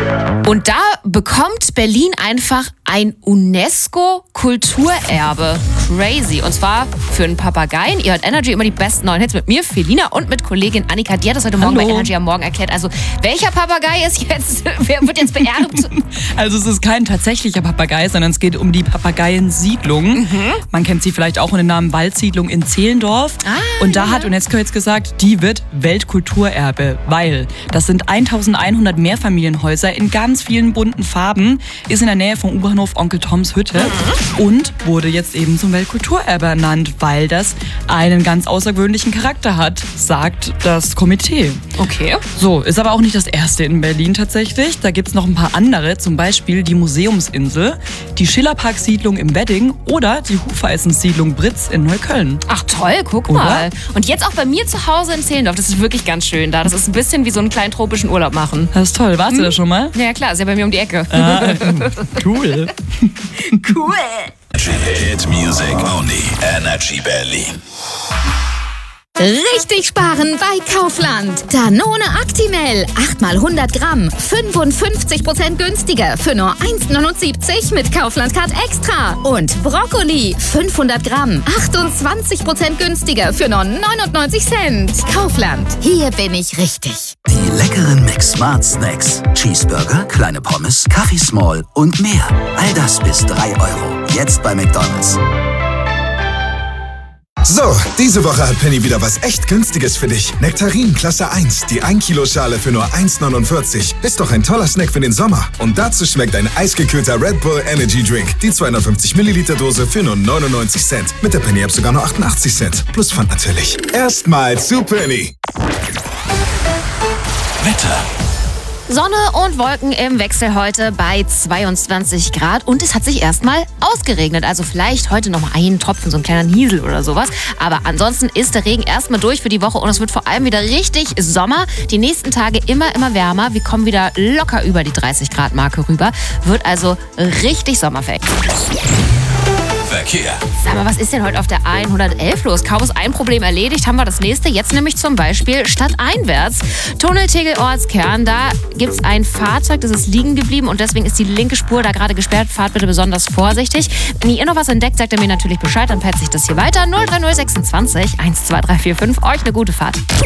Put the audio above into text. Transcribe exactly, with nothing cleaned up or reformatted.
Und da bekommt Berlin einfach ein UNESCO-Kulturerbe. Crazy. Und zwar für einen Papageien. Ihr hört Energy, immer die besten neuen Hits mit mir, Felina, und mit Kollegin Annika. Die hat das heute Morgen Hallo. bei Energy am Morgen erklärt. Also, welcher Papagei ist jetzt, wer wird jetzt beerbt? Also es ist kein tatsächlicher Papagei, sondern es geht um die Papageiensiedlung. Mhm. Man kennt sie vielleicht auch unter dem Namen Waldsiedlung in Zehlendorf. Ah, und da ja. hat UNESCO jetzt gesagt, die wird Weltkulturerbe, weil das sind eintausendeinhundert Mehrfamilienhäuser in ganz vielen bunten Farben, ist in der Nähe vom U-Bahnhof Onkel Toms Hütte mhm. und wurde jetzt eben zum Weltkulturerbe ernannt, weil das einen ganz außergewöhnlichen Charakter hat, sagt das Komitee. Okay. So, ist aber auch nicht das erste in Berlin tatsächlich. Da gibt es noch ein paar andere, zum Beispiel die Museumsinsel, die Schillerpark-Siedlung im Wedding oder die Hufeisensiedlung Britz in Neukölln. Ach toll, guck Oder? mal. Und jetzt auch bei mir zu Hause in Zehlendorf. Das ist wirklich ganz schön da. Das ist ein bisschen wie so einen kleinen tropischen Urlaub machen. Das ist toll. Warst hm? du da schon mal? Ja klar, ist ja bei mir um die Ecke. Ah, cool. Cool. Hit Music Only. Energy Berlin. Richtig sparen bei Kaufland. Danone Actimel, acht mal hundert Gramm, fünfundfünfzig Prozent günstiger für nur eins neunundsiebzig mit Kaufland-Card Extra. Und Brokkoli, fünfhundert Gramm, achtundzwanzig Prozent günstiger für nur neunundneunzig Cent. Kaufland, hier bin ich richtig. Die leckeren Mix Smart Snacks. Cheeseburger, kleine Pommes, Kaffee Small und mehr. All das bis drei Euro. Jetzt bei McDonald's. So, diese Woche hat Penny wieder was echt Günstiges für dich. Nektarin Klasse eins, die ein Kilo Schale für nur eins neunundvierzig. Ist doch ein toller Snack für den Sommer. Und dazu schmeckt ein eisgekühlter Red Bull Energy Drink. Die zweihundertfünfzig Milliliter Dose für nur neunundneunzig Cent. Mit der Penny App sogar nur achtundachtzig Cent. Plus Pfand natürlich. Erstmal zu Penny. Wetter. Sonne und Wolken im Wechsel heute bei zweiundzwanzig Grad und es hat sich erstmal ausgeregnet. Also vielleicht heute noch mal ein Tropfen, so ein kleiner Niesel oder sowas. Aber ansonsten ist der Regen erstmal durch für die Woche und es wird vor allem wieder richtig Sommer. Die nächsten Tage immer, immer wärmer. Wir kommen wieder locker über die dreißig Grad Marke rüber. Wird also richtig sommerfähig. Verkehr. Sag mal, was ist denn heute auf der hundertelf los? Kaum ist ein Problem erledigt, haben wir das nächste. Jetzt nämlich zum Beispiel stadteinwärts. Tunnel Tegel-Ortskern, da gibt es ein Fahrzeug, das ist liegen geblieben und deswegen ist die linke Spur da gerade gesperrt. Fahrt bitte besonders vorsichtig. Wenn ihr noch was entdeckt, sagt ihr mir natürlich Bescheid, dann petze ich das hier weiter. null drei null sechsundzwanzig eins zwei drei vier fünf. Euch eine gute Fahrt.